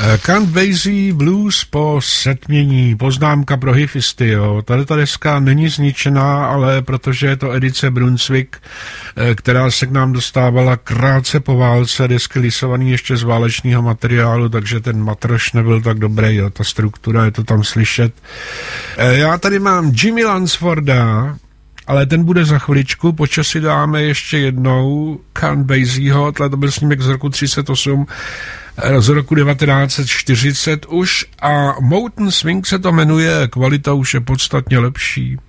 Count Basie Blues po setmění, poznámka pro hifisty, jo. Tady ta deska není zničená, ale protože je to edice Brunswick, která se k nám dostávala krátce po válce, desky lisovaný ještě z válečného materiálu, takže ten matroš nebyl tak dobrý, jo. Ta struktura, je to tam slyšet. Já tady mám Jimmy Lansforda, ale ten bude za chviličku, počas si dáme ještě jednou Count Basieho, to byl snímek z roku 38, z roku 1940 už, a Mountain Swing se to jmenuje, kvalita už je podstatně lepší.